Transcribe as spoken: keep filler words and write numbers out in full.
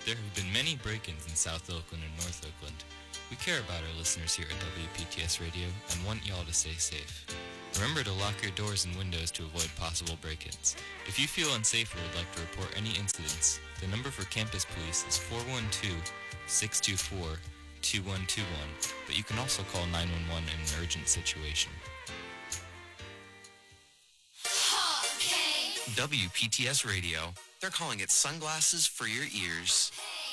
There have been many break-ins in South Oakland and North Oakland. We care about our listeners here at W P T S Radio and want y'all to stay safe. Remember to lock your doors and windows to avoid possible break-ins. If you feel unsafe or would like to report any incidents, the number for campus police is four one two, six two four, two one two one, but you can also call nine one one in an urgent situation. W P T S Radio. They're calling it sunglasses for your ears.